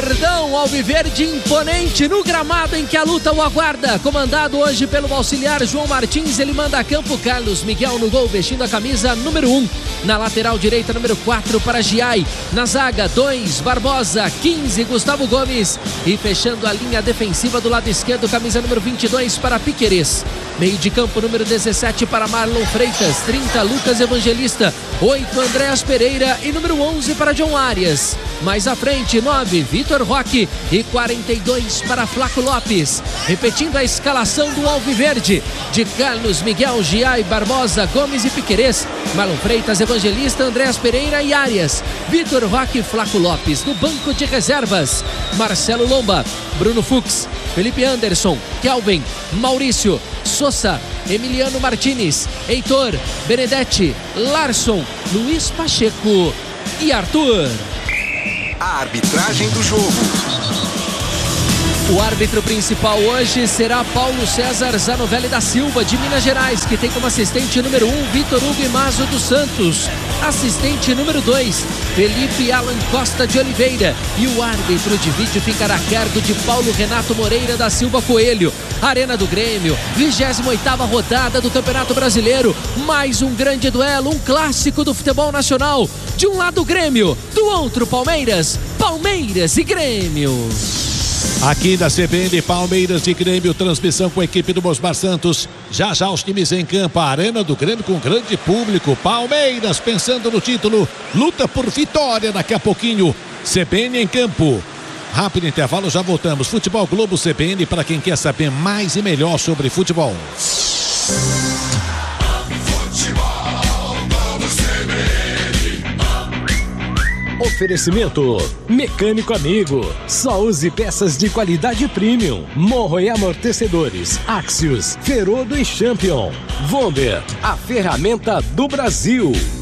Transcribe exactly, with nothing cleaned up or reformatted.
Verdão alviverde imponente no gramado em que a luta o aguarda. Comandado hoje pelo auxiliar João Martins, ele manda a campo Carlos Miguel no gol, vestindo a camisa número um. Na lateral direita, número quatro para Giai. Na zaga, dois, Barbosa, quinze, Gustavo Gomes. E fechando a linha defensiva do lado esquerdo, camisa número vinte e dois para Piquerez. Meio de campo, número dezessete para Marlon Freitas, trinta, Lucas Evangelista, oito, Andréas Pereira e número onze para John Arias. Mais à frente, nove, Vitor Roque e quarenta e dois para Flaco Lopes. Repetindo a escalação do alviverde, de Carlos Miguel, Giai, Barbosa, Gomes e Piquerez, Marlon Freitas, Evangelista, Andréas Pereira e Arias, Vitor Roque e Flaco Lopes. No banco de reservas, Marcelo Lomba, Bruno Fux, Felipe Anderson, Kelvin, Maurício, Sousa, Emiliano Martinez, Heitor, Benedetti, Larson, Luiz Pacheco e Arthur. A arbitragem do jogo. O árbitro principal hoje será Paulo César Zanovelli da Silva, de Minas Gerais, que tem como assistente número um, Vitor Hugo Mazo dos Santos. Assistente número dois, Felipe Alan Costa de Oliveira. E o árbitro de vídeo ficará a cargo de Paulo Renato Moreira da Silva Coelho. Arena do Grêmio, vigésima oitava rodada do Campeonato Brasileiro. Mais um grande duelo, um clássico do futebol nacional. De um lado Grêmio, do outro Palmeiras. Palmeiras e Grêmio. Aqui da C B N, Palmeiras e Grêmio, transmissão com a equipe do Mosmar Santos. Já já os times em campo, a Arena do Grêmio com grande público. Palmeiras pensando no título, luta por vitória daqui a pouquinho. C B N em campo. Rápido intervalo, já voltamos. Futebol Globo C B N para quem quer saber mais e melhor sobre futebol. Oferecimento Mecânico Amigo. Só use peças de qualidade premium. Morro e amortecedores. Axios, Ferodo e Champion. Vonder, a ferramenta do Brasil.